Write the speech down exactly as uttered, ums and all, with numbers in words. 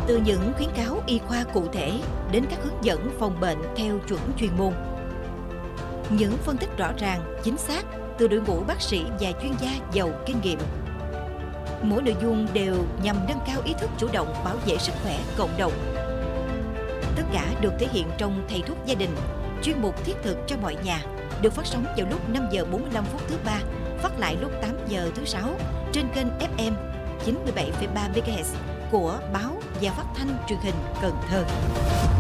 Từ những khuyến cáo y khoa cụ thể đến các hướng dẫn phòng bệnh theo chuẩn chuyên môn. Những phân tích rõ ràng, chính xác từ đội ngũ bác sĩ và chuyên gia giàu kinh nghiệm. Mỗi nội dung đều nhằm nâng cao ý thức chủ động bảo vệ sức khỏe cộng đồng. Tất cả được thể hiện trong Thầy thuốc gia đình, chuyên mục thiết thực cho mọi nhà, được phát sóng vào lúc năm giờ bốn mươi lăm phút thứ ba, phát lại lúc tám giờ thứ sáu trên kênh ép em chín mươi bảy phẩy ba mê ga héc của Báo và Phát thanh Truyền hình Cần Thơ.